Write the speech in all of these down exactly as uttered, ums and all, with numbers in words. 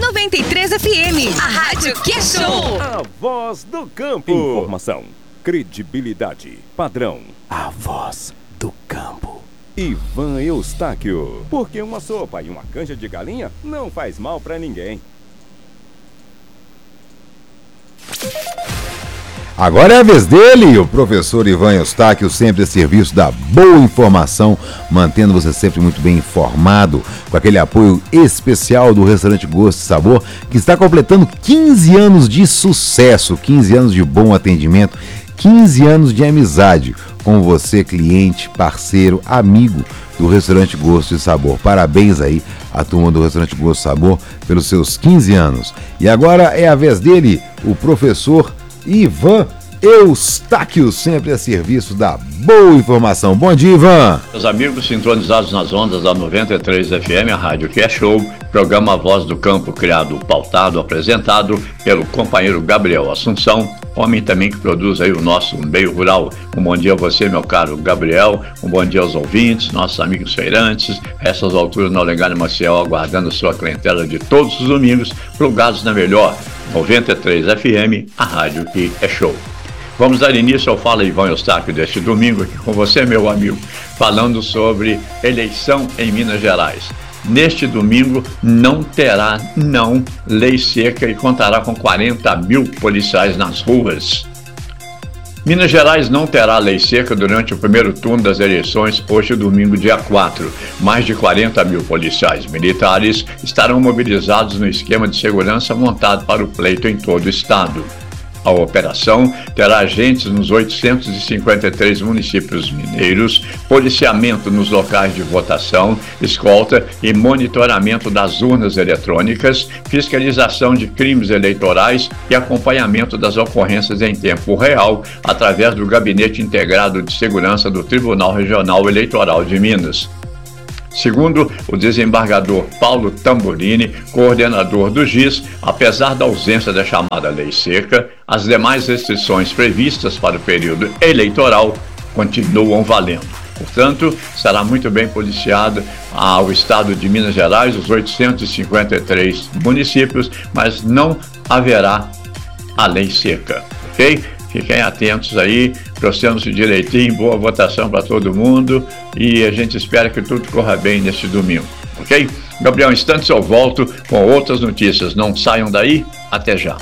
noventa e três F M, a rádio que é show. A voz do campo. Informação, credibilidade, padrão. A voz do campo. Ivan Eustáquio. Porque uma sopa e uma canja de galinha não faz mal pra ninguém. Agora é a vez dele, o professor Ivan Eustáquio, sempre a serviço da boa informação, mantendo você sempre muito bem informado, com aquele apoio especial do restaurante Gosto e Sabor, que está completando quinze anos de sucesso, quinze anos de bom atendimento, quinze anos de amizade com você, cliente, parceiro, amigo do restaurante Gosto e Sabor. Parabéns aí à turma do restaurante Gosto e Sabor pelos seus quinze anos. E agora é a vez dele, o professor Ivan Eustáquio, sempre a serviço da boa informação. Bom dia, Ivan. Meus amigos sintonizados nas ondas da noventa e três F M, a rádio que é show, programa Voz do Campo, criado, pautado, apresentado pelo companheiro Gabriel Assunção, homem também que produz aí o nosso meio rural. Um bom dia a você, meu caro Gabriel, um bom dia aos ouvintes, nossos amigos feirantes, essas alturas no Olegário Maciel, aguardando sua clientela de todos os domingos, plugados na melhor noventa e três F M, a rádio que é show. Vamos dar início ao Fala Ivan Eustáquio deste domingo aqui com você, meu amigo, falando sobre eleição em Minas Gerais. Neste domingo não terá, não, lei seca e contará com quarenta mil policiais nas ruas. Minas Gerais não terá lei seca durante o primeiro turno das eleições, hoje domingo, dia quatro. Mais de quarenta mil policiais militares estarão mobilizados no esquema de segurança montado para o pleito em todo o estado. A operação terá agentes nos oitocentos e cinquenta e três municípios mineiros, policiamento nos locais de votação, escolta e monitoramento das urnas eletrônicas, fiscalização de crimes eleitorais e acompanhamento das ocorrências em tempo real através do Gabinete Integrado de Segurança do Tribunal Regional Eleitoral de Minas. Segundo o desembargador Paulo Tamburini, coordenador do G I S, apesar da ausência da chamada lei seca, as demais restrições previstas para o período eleitoral continuam valendo. Portanto, será muito bem policiado ao estado de Minas Gerais, os oitocentos e cinquenta e três municípios, mas não haverá a lei seca, ok? Fiquem atentos aí, torcemos direitinho, boa votação para todo mundo e a gente espera que tudo corra bem neste domingo, ok? Gabriel, instantes eu volto com outras notícias, não saiam daí, até já.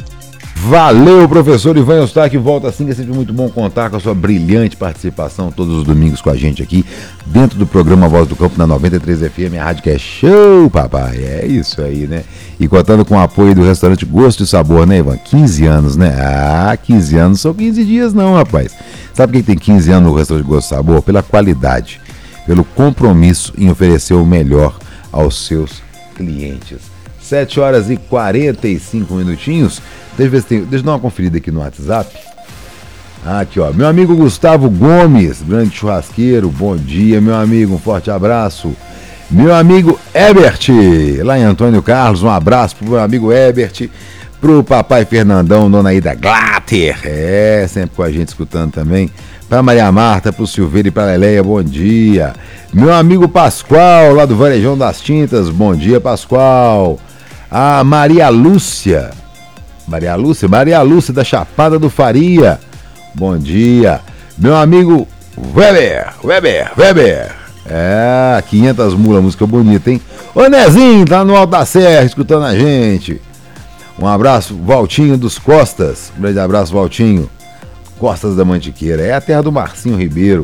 Valeu, professor Ivan Eustáquio, volta assim, que é sempre muito bom contar com a sua brilhante participação todos os domingos com a gente aqui, dentro do programa Voz do Campo, na noventa e três F M, a rádio que é show, papai, é isso aí, né? E contando com o apoio do restaurante Gosto e Sabor, né, Ivan? quinze anos, né? Ah, quinze anos são quinze dias não, rapaz. Sabe quem tem quinze anos no restaurante Gosto e Sabor? Pela qualidade, pelo compromisso em oferecer o melhor aos seus clientes. sete horas e quarenta e cinco minutinhos. Deixa eu ver se tem. Deixa eu dar uma conferida aqui no WhatsApp. Ah, aqui, ó. Meu amigo Gustavo Gomes, grande churrasqueiro, bom dia, meu amigo, um forte abraço. Meu amigo Ebert, lá em Antônio Carlos, um abraço pro meu amigo Ebert, pro papai Fernandão, dona Ida Glatter, é, sempre com a gente escutando também. Pra Maria Marta, pro Silveira e pra Leleia, bom dia. Meu amigo Pascoal, lá do Varejão das Tintas, bom dia, Pascoal. A Maria Lúcia, Maria Lúcia, Maria Lúcia da Chapada do Faria, bom dia. Meu amigo Weber, Weber, Weber, é, quinhentas mulas, música bonita, hein? Ô Nezinho, tá no Alto da Serra, escutando a gente. Um abraço, Valtinho dos Costas, um grande abraço, Valtinho. Costas da Mantiqueira, é a terra do Marcinho Ribeiro.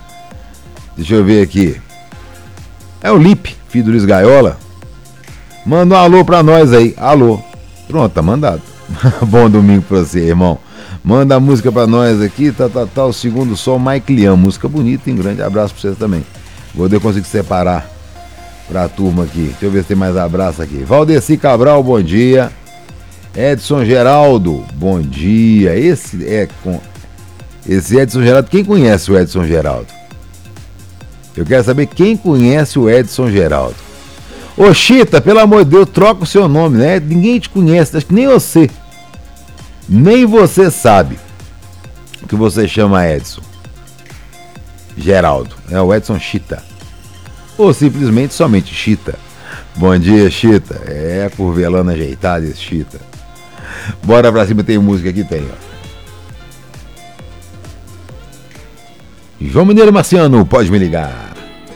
Deixa eu ver aqui. É o Lipe, filho do Luiz Gaiola. Manda um alô pra nós aí. Alô. Pronto, tá mandado. Bom domingo pra você, irmão. Manda a música pra nós aqui. Tá, tá, tá. O Segundo Sol, Mike Leão. Música bonita, hein? Grande abraço pra vocês também. Vou ver se eu consigo separar pra turma aqui. Deixa eu ver se tem mais abraço aqui. Valdeci Cabral, bom dia. Edson Geraldo, bom dia. Esse é com. Esse Edson Geraldo. Quem conhece o Edson Geraldo? Eu quero saber quem conhece o Edson Geraldo. Ô Chita, pelo amor de Deus, troca o seu nome, né? Ninguém te conhece, acho que nem você. Nem você sabe que você chama Edson Geraldo. É o Edson Chita. Ou simplesmente somente Chita. Bom dia, Chita. É, curvelando ajeitado esse Chita. Bora pra cima, tem música aqui, tem, ó. João Mineiro Marciano, pode me ligar.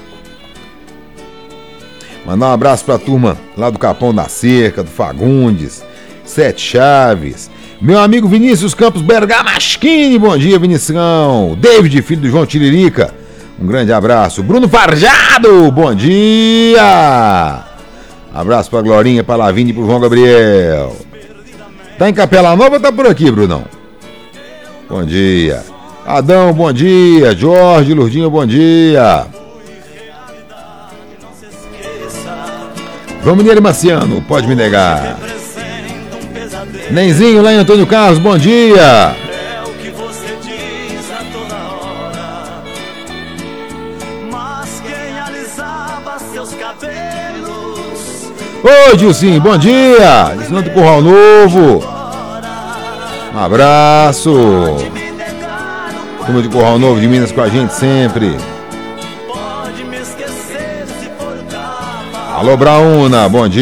Mandar um abraço pra turma lá do Capão da Cerca, do Fagundes, Sete Chaves. Meu amigo Vinícius Campos Bergamasquini, bom dia, Vinição. David, filho do João Tiririca, um grande abraço. Bruno Farjado, bom dia. Abraço pra Glorinha, pra Lavínia e pro João Gabriel. Tá em Capela Nova ou tá por aqui, Brunão? Bom dia. Adão, bom dia. Jorge, Lurdinho, bom dia. João Mineiro Marciano, pode me negar. Nenzinho lá em Antônio Carlos, bom dia. É o que você diz a toda hora, mas quem alisava seus cabelos. Oi, Dilcinho, bom dia. Ensinando do Curral Novo. Um abraço. Turma de Curral Novo de Minas com a gente sempre. Pode me esquecer se for o cavalo. Alô, Brauna, bom dia.